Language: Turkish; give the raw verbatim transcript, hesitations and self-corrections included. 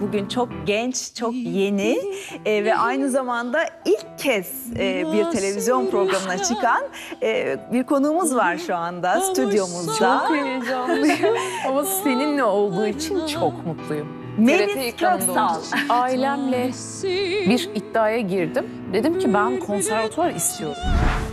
bugün çok genç, çok yeni e, ve aynı zamanda ilk kez e, bir televizyon programına çıkan e, bir konuğumuz var şu anda stüdyomuzda. Çok heyecanlıyım ama seninle olduğu için çok mutluyum. Melis Köksal. Ailemle bir iddiaya girdim. Dedim ki ben konservatuvar istiyorum.